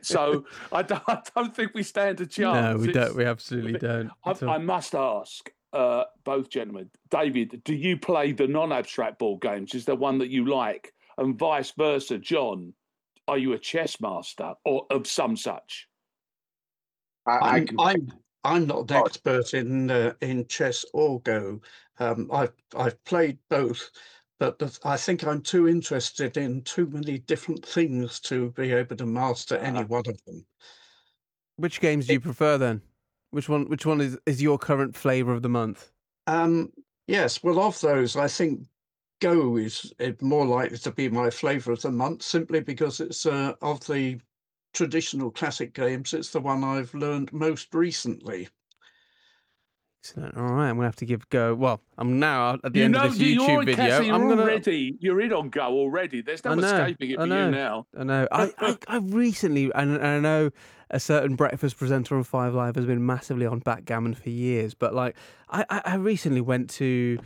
So I don't think we stand a chance. No, we don't. We absolutely don't. I must ask both gentlemen, David, do you play the non-abstract board games? Is there one that you like? And vice versa, John, are you a chess master or of some such? I'm not an expert in chess or Go. I've played both, but I think I'm too interested in too many different things to be able to master any one of them. Which games do you prefer then? Which one is your current flavour of the month? Yes, well, of those, I think Go is more likely to be my flavour of the month, simply because it's of the traditional classic games, it's the one I've learned most recently. Excellent. All right, I'm gonna have to give Go. Well, I'm now at the end of this YouTube video. You're in on Go already. There's no escaping it for you now. I know. I recently, and I know a certain breakfast presenter on 5 Live has been massively on backgammon for years, but like I recently went to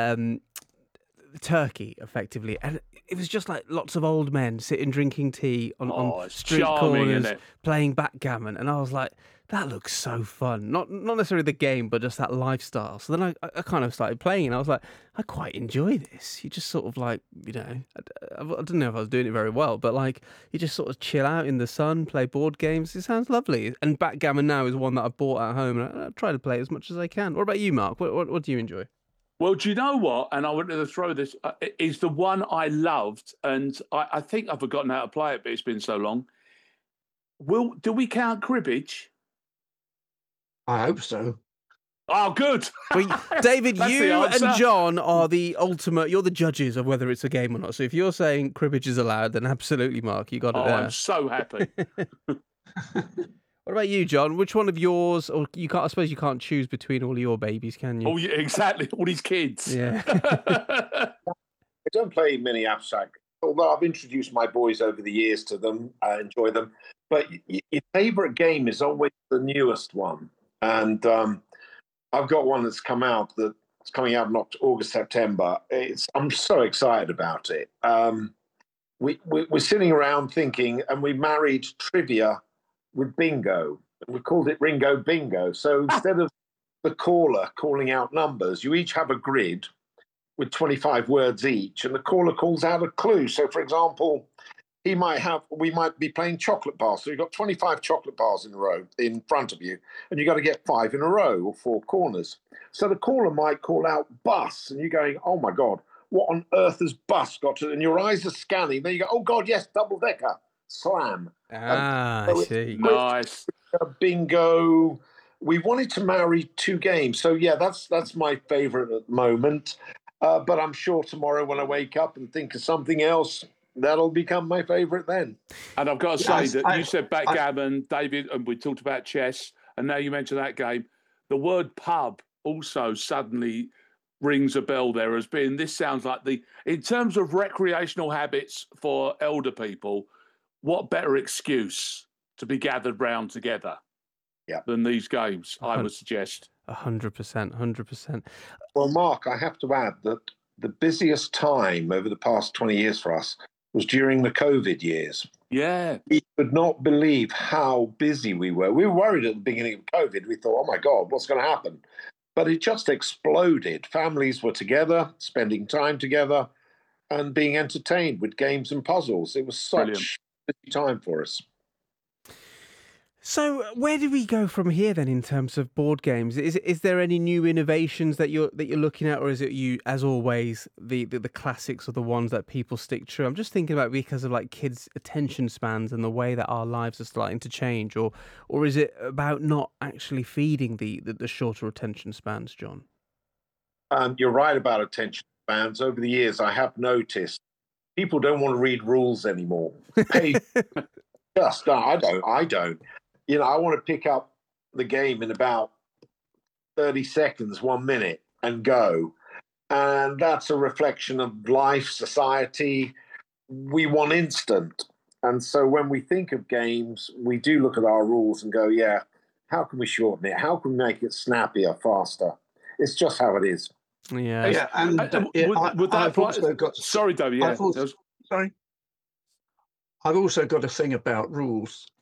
Turkey, effectively, and it was just like lots of old men sitting drinking tea on street corners playing backgammon, and I was like, that looks so fun. Not necessarily the game, but just that lifestyle. So then I kind of started playing, and I was like, I quite enjoy this. You just sort of like, I don't know if I was doing it very well, but like you just sort of chill out in the sun, play board games. It sounds lovely. And backgammon now is one that I bought at home, and I try to play as much as I can. What about you, Mark? What do you enjoy? Well, do you know what? And I wanted to throw this, is the one I loved, and I think I've forgotten how to play it, but it's been so long. Do we count cribbage? I hope so. Oh, good. Well, David, you and John are the ultimate, you're the judges of whether it's a game or not. So if you're saying cribbage is allowed, then absolutely, Mark, you got it there. I'm so happy. What about you, John? Which one of yours, or you can't? I suppose you can't choose between all your babies, can you? Oh, yeah, exactly. All these kids. Yeah. I don't play many abstract, although I've introduced my boys over the years to them. I enjoy them. But your favourite game is always the newest one. And I've got one that's coming out in August, September. I'm so excited about it. We're sitting around thinking, and we married trivia with bingo. We called it Ringo Bingo. So instead of the caller calling out numbers, you each have a grid with 25 words each, and the caller calls out a clue. So, for example, we might be playing chocolate bars. So you've got 25 chocolate bars in a row in front of you, and you've got to get 5 in a row or 4 corners. So the caller might call out bus, and you're going, oh my God, what on earth has bus got to? And your eyes are scanning. Then you go, oh God, yes, double decker, slam. I see. Nice. Bingo. We wanted to marry 2 games. So yeah, that's my favorite at the moment. But I'm sure tomorrow when I wake up and think of something else, that'll become my favorite then. And I've got to say that you said backgammon, David, and we talked about chess, and now you mentioned that game. The word pub also suddenly rings a bell there as being, this sounds like in terms of recreational habits for elder people, what better excuse to be gathered round together than these games, I would suggest. 100%, 100%. Well, Mark, I have to add that the busiest time over the past 20 years for us was during the COVID years. Yeah. We could not believe how busy we were. We were worried at the beginning of COVID. We thought, oh my God, what's going to happen? But it just exploded. Families were together, spending time together, and being entertained with games and puzzles. It was such a busy time for us. So where do we go from here then in terms of board games? Is there any new innovations that you're looking at, or is it you, as always, the classics are the ones that people stick true? I'm just thinking about because of like kids' attention spans and the way that our lives are starting to change, or is it about not actually feeding the shorter attention spans, John? You're right about attention spans. Over the years, I have noticed people don't want to read rules anymore. I don't. I want to pick up the game in about 30 seconds, 1 minute, and go. And that's a reflection of life, society. We want instant. And so when we think of games, we do look at our rules and go, yeah, how can we shorten it? How can we make it snappier, faster? It's just how it is. Yeah. Yeah, and I've also got... Sorry, David. Yeah. Sorry. I've also got a thing about rules.